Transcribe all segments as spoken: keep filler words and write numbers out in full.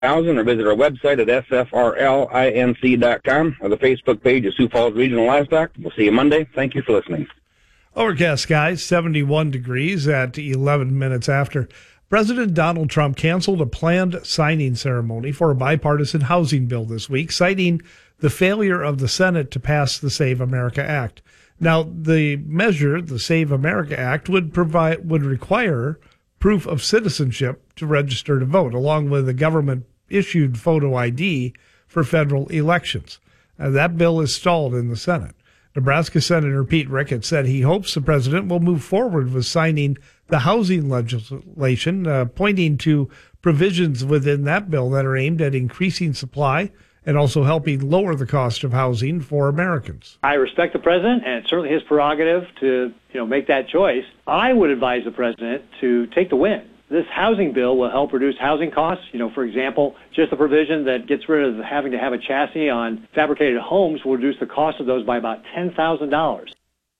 Housing, or visit our website at S F R L inc dot com or the Facebook page of Sioux Falls Regional Livestock. We'll see you Monday. Thank you for listening. Overcast skies, seventy-one degrees at eleven minutes after. President Donald Trump canceled a planned signing ceremony for a bipartisan housing bill this week, citing the failure of the Senate to pass the Save America Act. Now, the measure, the Save America Act, would provide would require proof of citizenship to register to vote, along with a government-issued photo I D for federal elections. Now, that bill is stalled in the Senate. Nebraska Senator Pete Ricketts said he hopes the president will move forward with signing the housing legislation, uh, pointing to provisions within that bill that are aimed at increasing supply and also helping lower the cost of housing for Americans. I respect the president, and it's certainly his prerogative to, you know, make that choice. I would advise the president to take the win. This housing bill will help reduce housing costs. You know, for example, just the provision that gets rid of having to have a chassis on fabricated homes will reduce the cost of those by about ten thousand dollars.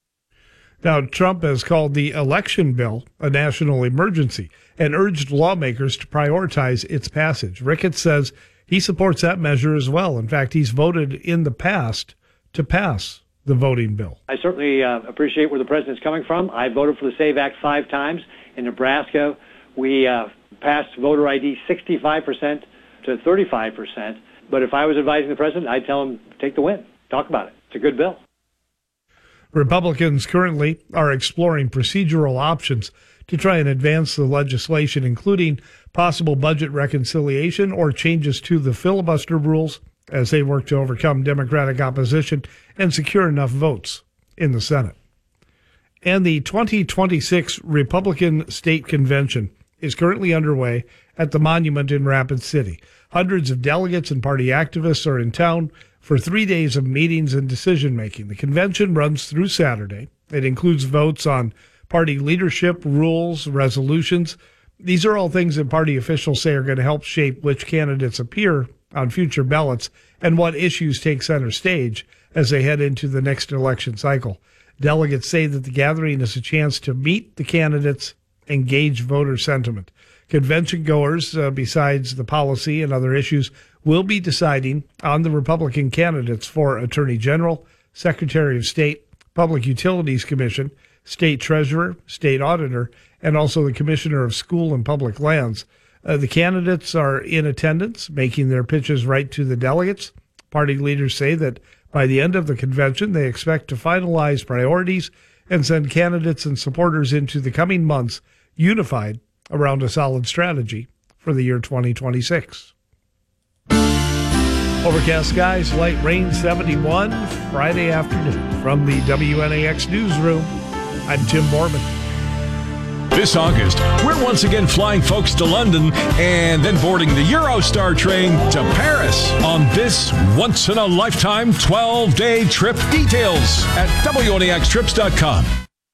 Now, Trump has called the election bill a national emergency and urged lawmakers to prioritize its passage. Ricketts says he supports that measure as well. In fact, he's voted in the past to pass the voting bill. I certainly uh, appreciate where the president's coming from. I voted for the SAVE Act five times. In Nebraska, we uh, passed voter I D sixty-five percent to thirty-five percent. But if I was advising the president, I'd tell him, take the win. Talk about it. It's a good bill. Republicans currently are exploring procedural options to try and advance the legislation, including possible budget reconciliation or changes to the filibuster rules as they work to overcome Democratic opposition and secure enough votes in the Senate. And the twenty twenty-six Republican State Convention is currently underway at the Monument in Rapid City. Hundreds of delegates and party activists are in town for three days of meetings and decision-making. The convention runs through Saturday. It includes votes on party leadership, rules, resolutions. These are all things that party officials say are going to help shape which candidates appear on future ballots and what issues take center stage as they head into the next election cycle. Delegates say that the gathering is a chance to meet the candidates, engage voter sentiment. Convention goers, uh, besides the policy and other issues, will be deciding on the Republican candidates for Attorney General, Secretary of State, Public Utilities Commission, State Treasurer, State Auditor, and also the Commissioner of School and Public Lands. Uh, the candidates are in attendance, making their pitches right to the delegates. Party leaders say that by the end of the convention, they expect to finalize priorities and send candidates and supporters into the coming months unified around a solid strategy for the year twenty twenty-six. Overcast skies, light rain, seventy-one, Friday afternoon. From the W N A X Newsroom, I'm Tim Borman. This August, we're once again flying folks to London and then boarding the Eurostar train to Paris on this once-in-a-lifetime twelve-day trip. Details at W N A X trips dot com.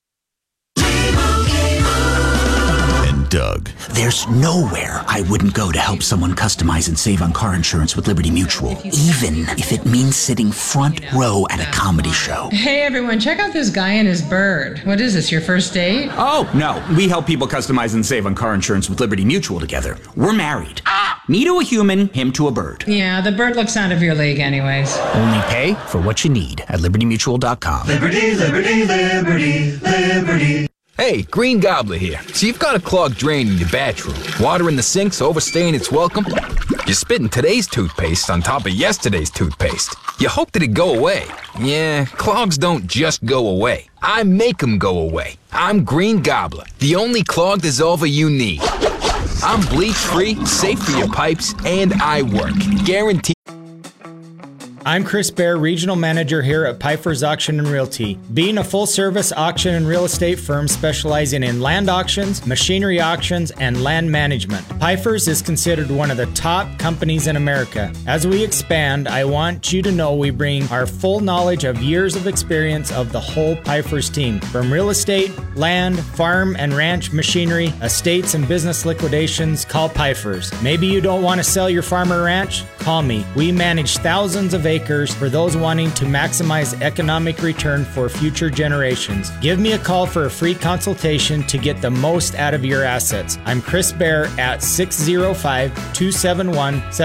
Doug. There's nowhere I wouldn't go to help someone customize and save on car insurance with Liberty Mutual, even if it means sitting front row at a comedy show. Hey everyone, check out this guy and his bird. What is this, your first date? Oh, no. We help people customize and save on car insurance with Liberty Mutual together. We're married. Me to a human, him to a bird. Yeah, the bird looks out of your league anyways. Only pay for what you need at liberty mutual dot com. Liberty, liberty, liberty, liberty. Hey, Green Gobbler here. So you've got a clogged drain in your bathroom. Water in the sink's overstaying its welcome. You're spitting today's toothpaste on top of yesterday's toothpaste. You hope that it go away. Yeah, clogs don't just go away. I make them go away. I'm Green Gobbler, the only clog dissolver you need. I'm bleach-free, safe for your pipes, and I work. Guaranteed. I'm Chris Bear, Regional Manager here at Pfeiffer's Auction and Realty. Being a full-service auction and real estate firm specializing in land auctions, machinery auctions, and land management, Pfeiffer's is considered one of the top companies in America. As we expand, I want you to know we bring our full knowledge of years of experience of the whole Pfeiffer's team. From real estate, land, farm and ranch machinery, estates and business liquidations, call Pfeiffer's. Maybe you don't want to sell your farm or ranch? call me. We manage thousands of acres for those wanting to maximize economic return for future generations. Give me a call for a free consultation to get the most out of your assets. I'm Chris Bear at six oh five, two seven one, seven